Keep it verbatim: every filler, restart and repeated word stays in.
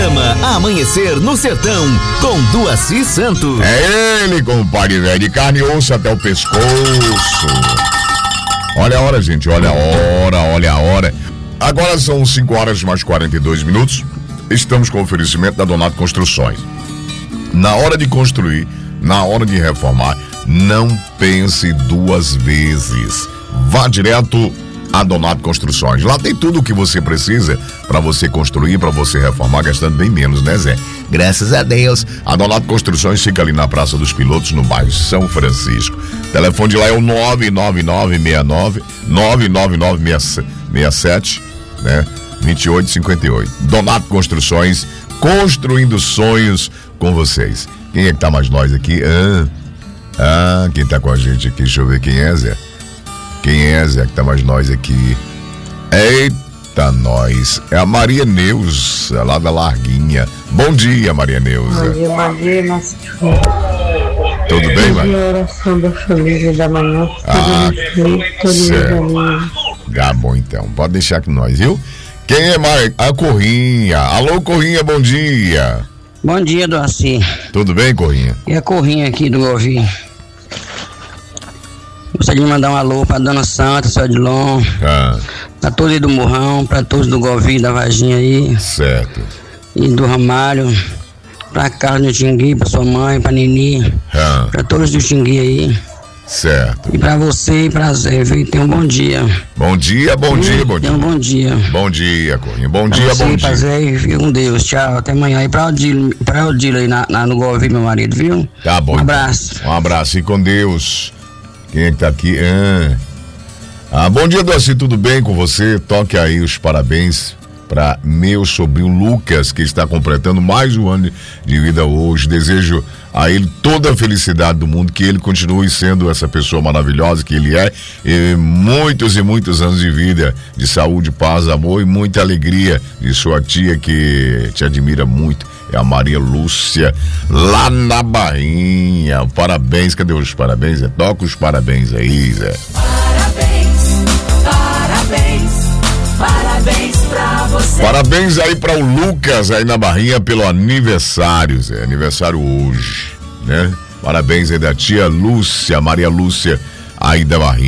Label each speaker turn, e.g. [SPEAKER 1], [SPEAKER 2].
[SPEAKER 1] Programa Amanhecer no Sertão, com Duaci Santos.
[SPEAKER 2] É ele, compadre velho, de carne e osso até o pescoço. Olha a hora, gente, olha a hora, olha a hora. Agora são cinco horas mais quarenta e dois minutos. Estamos com o oferecimento da Donato Construções. Na hora de construir, na hora de reformar, não pense duas vezes. Vá direto a Donato Construções. Lá tem tudo o que você precisa para você construir, para você reformar, gastando bem menos, né, Zé? Graças a Deus. A Donato Construções fica ali na Praça dos Pilotos, no bairro São Francisco. O telefone de lá é o nove nove nove seis nove nove nove nove seis sete, né? vinte e oito cinquenta e oito. Donato Construções, construindo sonhos com vocês. Quem é que tá mais nós aqui? Ah, ah, quem tá com a gente aqui? Deixa eu ver quem é, Zé. Quem é, Zé, que tá mais nós aqui? Eita, nós. É a Maria Neuza, lá da Larguinha. Bom dia, Maria Neuza.
[SPEAKER 3] Bom dia, bom dia, nosso
[SPEAKER 2] Tudo bem, Maria?
[SPEAKER 3] Bom dia, oração da família da manhã.
[SPEAKER 2] Ah,
[SPEAKER 3] tudo
[SPEAKER 2] certo. Ah, bom, então. Pode deixar com nós, viu? Quem é, Maria? A Corrinha. Alô, Corrinha, bom dia.
[SPEAKER 4] Bom dia, Duaci.
[SPEAKER 2] Tudo bem, Corrinha?
[SPEAKER 4] E a Corrinha aqui do Govi. Gostaria de mandar um alô pra Dona Santa, seu Adilon,
[SPEAKER 2] Ah,
[SPEAKER 4] pra todos do Morrão, pra todos do Govi, da Varginha aí,
[SPEAKER 2] certo.
[SPEAKER 4] e do Ramalho, pra Carlos do Tingui, pra sua mãe, pra Nini,
[SPEAKER 2] Ah,
[SPEAKER 4] pra todos do Tingui aí,
[SPEAKER 2] certo.
[SPEAKER 4] e pra você e pra Zé, viu? Tenha um bom dia.
[SPEAKER 2] Bom dia, bom dia, bom dia.
[SPEAKER 4] Tenha um bom dia.
[SPEAKER 2] Bom dia, Corrinha. Bom
[SPEAKER 4] Pra
[SPEAKER 2] dia,
[SPEAKER 4] você,
[SPEAKER 2] bom
[SPEAKER 4] pra
[SPEAKER 2] dia.
[SPEAKER 4] Zé, e fica com Deus. Tchau, até amanhã. E pra Odilo, pra Odilo aí na, na, no Govi, meu marido, viu?
[SPEAKER 2] Tá bom.
[SPEAKER 4] Um abraço.
[SPEAKER 2] Um abraço e com Deus. Quem é que tá aqui? Ah, ah bom dia, Doce, tudo bem com você? Toque aí os parabéns para meu sobrinho Lucas, que está completando mais um ano de vida hoje. Desejo a ele toda a felicidade do mundo, que ele continue sendo essa pessoa maravilhosa que ele é, e muitos e muitos anos de vida, de saúde, paz, amor e muita alegria de sua tia, que te admira muito, é a Maria Lúcia, lá na Barrinha. Parabéns, cadê os parabéns? Zé? Toca os parabéns aí, Zé.
[SPEAKER 5] Parabéns, parabéns, parabéns pra você.
[SPEAKER 2] Parabéns aí para o Lucas aí na Barrinha pelo aniversário, Zé. Aniversário hoje, né? Parabéns aí da tia Lúcia, Maria Lúcia aí da Barrinha.